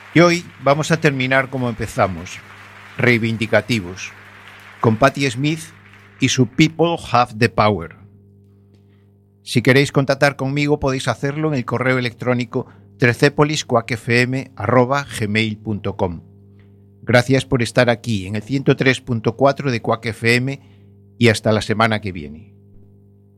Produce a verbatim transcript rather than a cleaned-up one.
Y hoy vamos a terminar como empezamos, reivindicativos, con Patti Smith y su People Have the Power. Si queréis contactar conmigo podéis hacerlo en el correo electrónico trecepolis cuac f m arroba gmail punto com. Gracias por estar aquí en el ciento tres punto cuatro de Cuac F M y hasta la semana que viene.